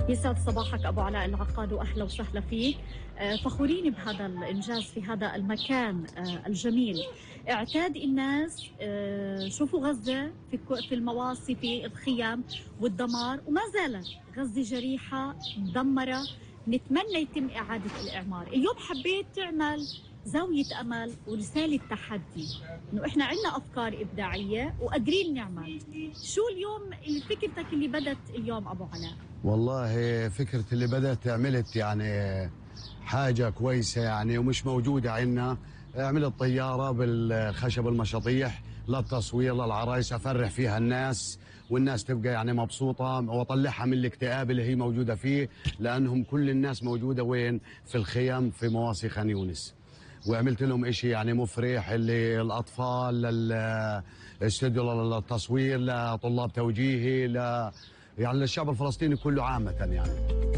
يسعد صباحك أبو علاء العقاد وأهلا وسهلا فيك. فخورين بهذا الإنجاز في هذا المكان الجميل. اعتاد الناس شوفوا غزة في المواصي، في الخيام والدمار، وما زالت غزة جريحة مدمرة. نتمنى يتم إعادة الإعمار. اليوم حبيت تعمل زاوية أمل ورسالة تحدي، إنه إحنا عندنا أفكار إبداعية وقادرين نعمل. شو اليوم فكرتك اللي بدت اليوم أبو علاء؟ والله فكرة اللي بدأت عملت يعني حاجة كويسة يعني ومش موجودة عندنا. عملت طيارة بالخشب المشاطيح للتصوير للعرايس، أفرح فيها الناس والناس تبقى يعني مبسوطة، وأطلعها من الاكتئاب اللي هي موجودة فيه، لأنهم كل الناس موجودة وين؟ في الخيام في مواصي خان يونس. وعملت لهم إشي يعني مفرح، اللي الأطفال، استوديو للتصوير، لطلاب توجيهي، يعني للشعب الفلسطيني كله عامة يعني.